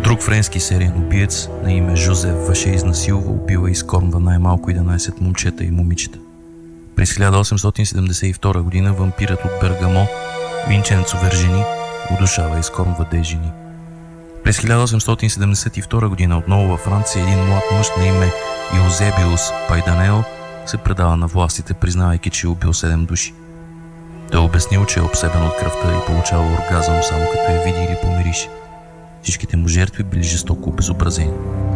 Друг френски сериен убиец на име Жозеф Ваше изнасилва, убива и изкормва най-малко 11 момчета и момичета. През 1872 година вампирът от Бергамо Винченцо Вержени удушава и изкормва 10 жени. През 1872 година отново във Франция един млад мъж на име Йозебиус Пайданео се предава на властите, признавайки, че е убил 7 души. Той е обяснил, че е обсебен от кръвта и получава оргазъм само като я види или помирише. Всичките му жертви били жестоко обезобразени.